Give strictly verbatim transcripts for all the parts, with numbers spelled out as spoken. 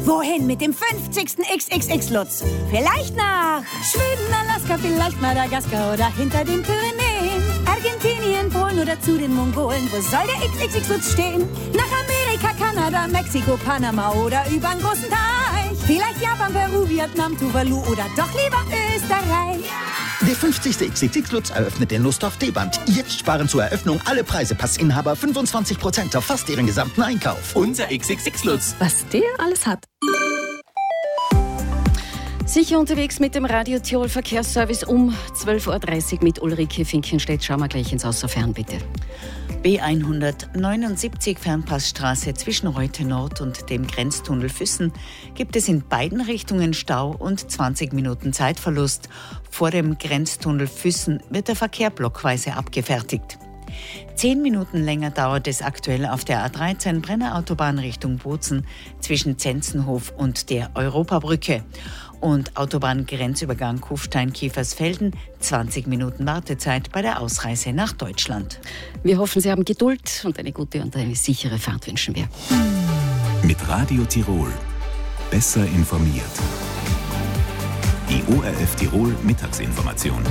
Wohin mit dem fünfzigsten X X X-Lutz? Vielleicht nach Schweden, Alaska, vielleicht Madagaskar oder hinter den Pyrenäen. Argentinien, Polen oder zu den Mongolen. Wo soll der X X X-Lutz stehen? Nach Amerika, Kanada, Mexiko, Panama oder übern großen Teich. Vielleicht Japan, Peru, Vietnam, Tuvalu oder doch lieber Österreich. Der fünfzigste X X X-Lutz eröffnet in Lust auf D-Band. Jetzt sparen zur Eröffnung alle Preisepassinhaber fünfundzwanzig Prozent auf fast ihren gesamten Einkauf. Unser X X X-Lutz. Was der alles hat. Sicher unterwegs mit dem Radio Tirol Verkehrsservice um zwölf Uhr dreißig mit Ulrike Finkenstedt. Schauen wir gleich ins Außerfern, bitte. B hundertneunundsiebzig Fernpassstraße zwischen Reute Nord und dem Grenztunnel Füssen gibt es in beiden Richtungen Stau und zwanzig Minuten Zeitverlust. Vor dem Grenztunnel Füssen wird der Verkehr blockweise abgefertigt. Zehn Minuten länger dauert es aktuell auf der A dreizehn Brennerautobahn Richtung Bozen zwischen Zenzenhof und der Europabrücke. Und Autobahngrenzübergang Kufstein-Kiefersfelden, zwanzig Minuten Wartezeit bei der Ausreise nach Deutschland. Wir hoffen, Sie haben Geduld und eine gute und eine sichere Fahrt wünschen wir. Mit Radio Tirol. Besser informiert. Die O R F Tirol Mittagsinformation.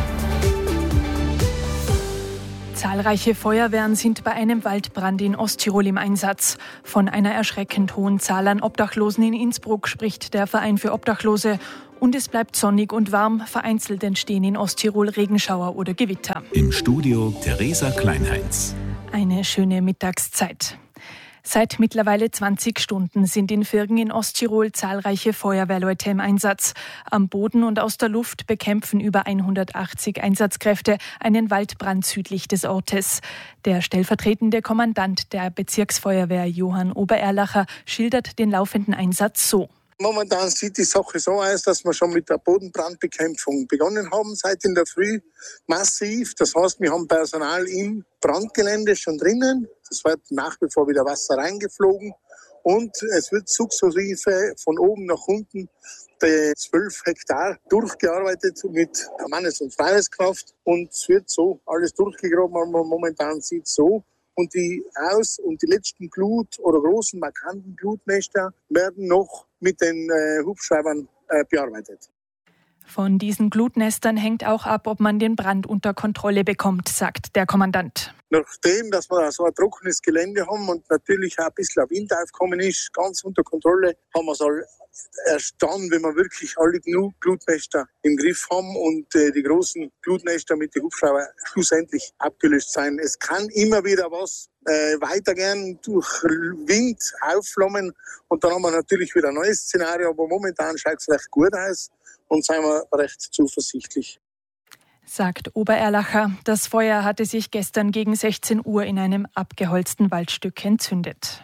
Zahlreiche Feuerwehren sind bei einem Waldbrand in Osttirol im Einsatz. Von einer erschreckend hohen Zahl an Obdachlosen in Innsbruck spricht der Verein für Obdachlose. Und es bleibt sonnig und warm. Vereinzelt entstehen in Osttirol Regenschauer oder Gewitter. Im Studio Theresa Kleinheinz. Eine schöne Mittagszeit. Seit mittlerweile zwanzig Stunden sind in Virgen in Osttirol zahlreiche Feuerwehrleute im Einsatz. Am Boden und aus der Luft bekämpfen über hundertachtzig Einsatzkräfte einen Waldbrand südlich des Ortes. Der stellvertretende Kommandant der Bezirksfeuerwehr, Johann Obererlacher, schildert den laufenden Einsatz so. Momentan sieht die Sache so aus, dass wir schon mit der Bodenbrandbekämpfung begonnen haben, seit in der Früh massiv. Das heißt, wir haben Personal im Brandgelände schon drinnen. Es wird nach wie vor wieder Wasser reingeflogen und es wird sukzessive von oben nach unten die zwölf Hektar durchgearbeitet mit Mannes- und Freundeskraft und es wird so alles durchgegraben, aber man momentan sieht so. Und die Aus- und die letzten Glut- oder großen markanten Glutnester werden noch mit den äh, Hubschraubern äh, bearbeitet. Von diesen Glutnestern hängt auch ab, ob man den Brand unter Kontrolle bekommt, sagt der Kommandant. Nachdem, dass wir so ein trockenes Gelände haben und natürlich auch ein bisschen Wind aufgekommen ist, ganz unter Kontrolle, haben wir es erst dann, wenn wir wirklich alle genug Glutnester im Griff haben und äh, die großen Glutnester mit den Hubschraubern schlussendlich abgelöst sein. Es kann immer wieder was äh, weitergehen durch Wind aufflammen und dann haben wir natürlich wieder ein neues Szenario, aber momentan schaut es recht gut aus und sind wir recht zuversichtlich. Sagt Obererlacher. Das Feuer hatte sich gestern gegen sechzehn Uhr in einem abgeholzten Waldstück entzündet.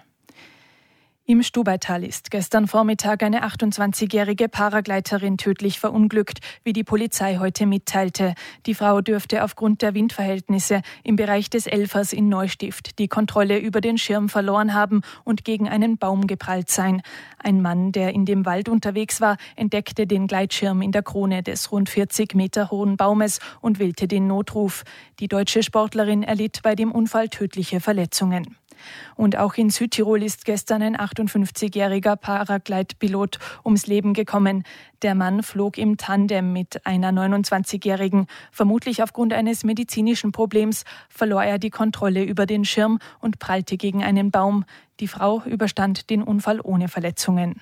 Im Stubaital ist gestern Vormittag eine achtundzwanzigjährige Paragleiterin tödlich verunglückt, wie die Polizei heute mitteilte. Die Frau dürfte aufgrund der Windverhältnisse im Bereich des Elfers in Neustift die Kontrolle über den Schirm verloren haben und gegen einen Baum geprallt sein. Ein Mann, der in dem Wald unterwegs war, entdeckte den Gleitschirm in der Krone des rund vierzig Meter hohen Baumes und wählte den Notruf. Die deutsche Sportlerin erlitt bei dem Unfall tödliche Verletzungen. Und auch in Südtirol ist gestern ein achtundfünfzigjähriger Paragleitpilot ums Leben gekommen. Der Mann flog im Tandem mit einer neunundzwanzigjährigen. Vermutlich aufgrund eines medizinischen Problems verlor er die Kontrolle über den Schirm und prallte gegen einen Baum. Die Frau überstand den Unfall ohne Verletzungen.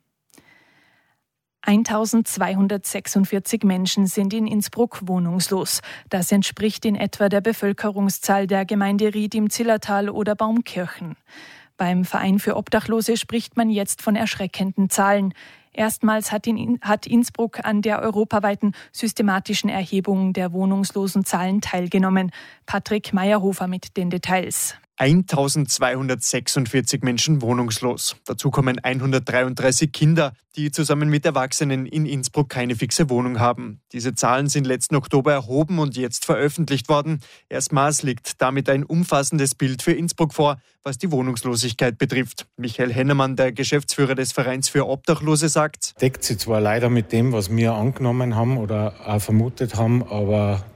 eintausendzweihundertsechsundvierzig Menschen sind in Innsbruck wohnungslos. Das entspricht in etwa der Bevölkerungszahl der Gemeinde Ried im Zillertal oder Baumkirchen. Beim Verein für Obdachlose spricht man jetzt von erschreckenden Zahlen. Erstmals hat, in, hat Innsbruck an der europaweiten systematischen Erhebung der Wohnungslosenzahlen teilgenommen. Patrick Meyerhofer mit den Details. eintausendzweihundertsechsundvierzig Menschen wohnungslos. Dazu kommen hundertdreiunddreißig Kinder, die zusammen mit Erwachsenen in Innsbruck keine fixe Wohnung haben. Diese Zahlen sind letzten Oktober erhoben und jetzt veröffentlicht worden. Erstmals liegt damit ein umfassendes Bild für Innsbruck vor, was die Wohnungslosigkeit betrifft. Michael Hennemann, der Geschäftsführer des Vereins für Obdachlose, sagt: Deckt sich zwar leider mit dem, was wir angenommen haben oder auch vermutet haben, aber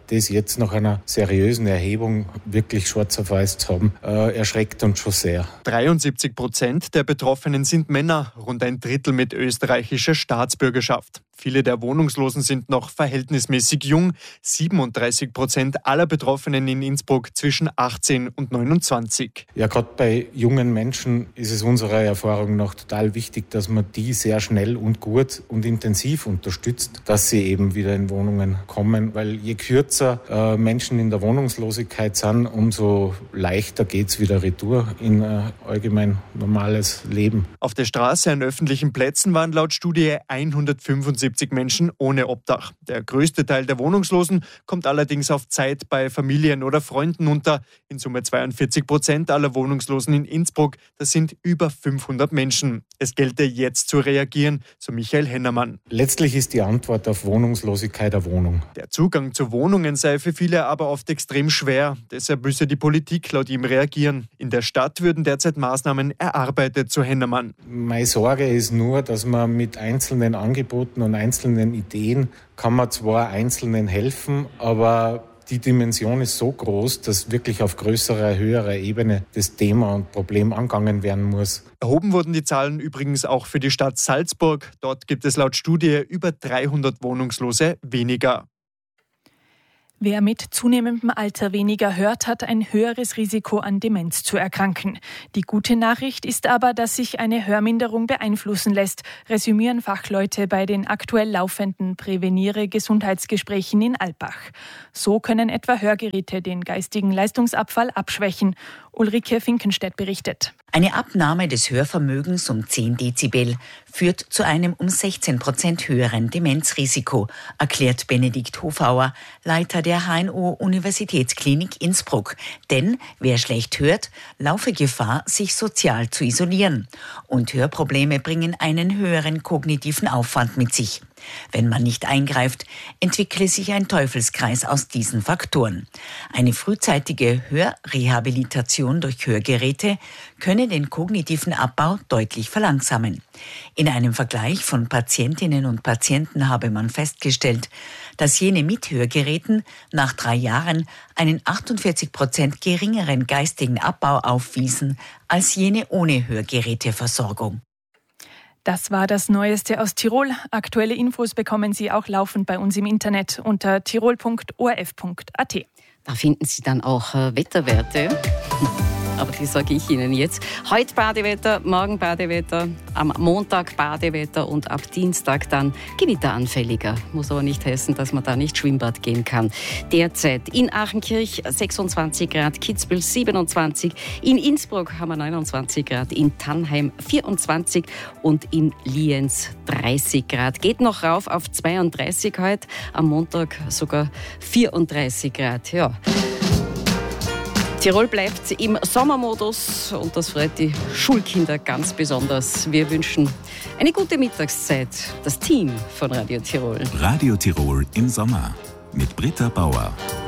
das jetzt nach einer seriösen Erhebung wirklich schwarz auf weiß zu haben, äh, erschreckt uns schon sehr. dreiundsiebzig Prozent der Betroffenen sind Männer, rund ein Drittel mit österreichischer Staatsbürgerschaft. Viele der Wohnungslosen sind noch verhältnismäßig jung. siebenunddreißig Prozent aller Betroffenen in Innsbruck zwischen achtzehn und neunundzwanzig. Ja, gerade bei jungen Menschen ist es unserer Erfahrung nach total wichtig, dass man die sehr schnell und gut und intensiv unterstützt, dass sie eben wieder in Wohnungen kommen. Weil je kürzer äh, Menschen in der Wohnungslosigkeit sind, umso leichter geht es wieder retour in äh, allgemein normales Leben. Auf der Straße an öffentlichen Plätzen waren laut Studie hundertfünfundsiebzig Menschen ohne Obdach. Der größte Teil der Wohnungslosen kommt allerdings auf Zeit bei Familien oder Freunden unter. In Summe zweiundvierzig Prozent aller Wohnungslosen in Innsbruck. Das sind über fünfhundert Menschen. Es gelte jetzt zu reagieren, so Michael Hennermann. Letztlich ist die Antwort auf Wohnungslosigkeit eine Wohnung. Der Zugang zu Wohnungen sei für viele aber oft extrem schwer. Deshalb müsse die Politik laut ihm reagieren. In der Stadt würden derzeit Maßnahmen erarbeitet, so Hennermann. Meine Sorge ist nur, dass man mit einzelnen Angeboten und einzelnen Ideen kann man zwar Einzelnen helfen, aber die Dimension ist so groß, dass wirklich auf größerer, höherer Ebene das Thema und Problem angegangen werden muss. Erhoben wurden die Zahlen übrigens auch für die Stadt Salzburg. Dort gibt es laut Studie über dreihundert Wohnungslose weniger. Wer mit zunehmendem Alter weniger hört, hat ein höheres Risiko, an Demenz zu erkranken. Die gute Nachricht ist aber, dass sich eine Hörminderung beeinflussen lässt, resümieren Fachleute bei den aktuell laufenden Präveniere-Gesundheitsgesprächen in Alpbach. So können etwa Hörgeräte den geistigen Leistungsabfall abschwächen. Ulrike Finkenstedt berichtet. Eine Abnahme des Hörvermögens um zehn Dezibel führt zu einem um sechzehn Prozent höheren Demenzrisiko, erklärt Benedikt Hofauer, Leiter der H N O-Universitätsklinik Innsbruck. Denn wer schlecht hört, laufe Gefahr, sich sozial zu isolieren. Und Hörprobleme bringen einen höheren kognitiven Aufwand mit sich. Wenn man nicht eingreift, entwickle sich ein Teufelskreis aus diesen Faktoren. Eine frühzeitige Hörrehabilitation durch Hörgeräte könne den kognitiven Abbau deutlich verlangsamen. In einem Vergleich von Patientinnen und Patienten habe man festgestellt, dass jene mit Hörgeräten nach drei Jahren einen achtundvierzig Prozent geringeren geistigen Abbau aufwiesen als jene ohne Hörgeräteversorgung. Das war das Neueste aus Tirol. Aktuelle Infos bekommen Sie auch laufend bei uns im Internet unter tirol punkt o r f punkt a t. Da finden Sie dann auch äh, Wetterwerte. Aber die sage ich Ihnen jetzt. Heute Badewetter, morgen Badewetter, am Montag Badewetter und ab Dienstag dann gewitteranfälliger. Muss aber nicht heißen, dass man da nicht Schwimmbad gehen kann. Derzeit in Achenkirch sechsundzwanzig Grad, Kitzbühel siebenundzwanzig, in Innsbruck haben wir neunundzwanzig Grad, in Tannheim vierundzwanzig und in Lienz dreißig Grad. Geht noch rauf auf zweiunddreißig heute, am Montag sogar vierunddreißig Grad. Ja. Tirol bleibt im Sommermodus und das freut die Schulkinder ganz besonders. Wir wünschen eine gute Mittagszeit. Das Team von Radio Tirol. Radio Tirol im Sommer mit Britta Bauer.